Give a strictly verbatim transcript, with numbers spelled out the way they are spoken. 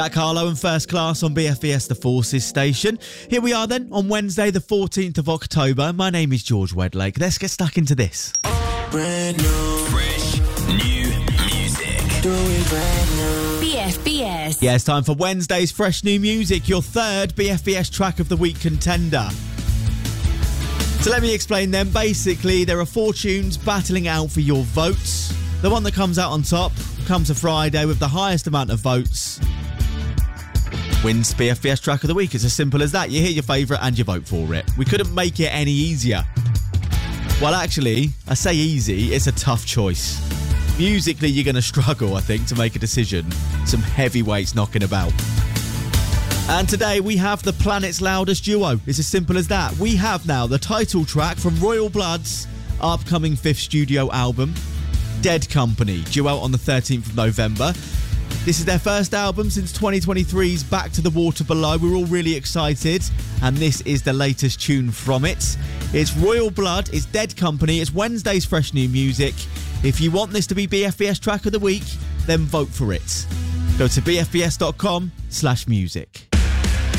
Jack Harlow and First Class on B F B S The Forces station. Here we are then on Wednesday the fourteenth of October. My name is George Wedlake. Let's get stuck into this. Brand new, fresh, new music. Do it brand new. B F B S. Yeah, it's time for Wednesday's Fresh New Music, your third B F B S Track of the Week contender. So let me explain them. Basically, there are four tunes battling out for your votes. The one that comes out on top comes a Friday with the highest amount of votes wins B F B S Track of the Week. It's as simple as that. You hear your favourite and you vote for it. We couldn't make it any easier. Well, actually, I say easy, it's a tough choice. Musically, you're going to struggle, I think, to make a decision. Some heavyweights knocking about. And today we have the planet's loudest duo. It's as simple as that. We have now the title track from Royal Blood's upcoming fifth studio album, Dead Company, due out on the thirteenth of November. This is their first album since twenty twenty-three's Back to the Water Below. We're all really excited, and this is the latest tune from it. It's Royal Blood, it's Dead Company, it's Wednesday's Fresh New Music. If you want this to be B F B S Track of the Week, then vote for it. Go to bfbs.com slash music.